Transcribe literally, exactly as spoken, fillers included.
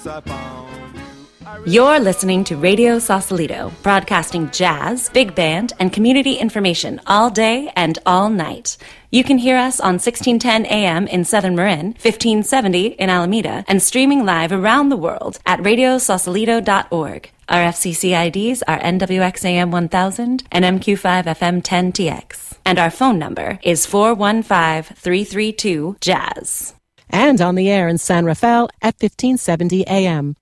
since I found you. You're listening to Radio Sausalito, broadcasting jazz, big band, and community information all day and all night. You can hear us on sixteen ten A M in Southern Marin, fifteen seventy in Alameda, and streaming live around the world at radio sausalito dot org. Our F C C I Ds are N W X A M one thousand and M Q five F M ten T X. And our phone number is four one five, three three two, J A Z Z. And on the air in San Rafael at fifteen seventy A M.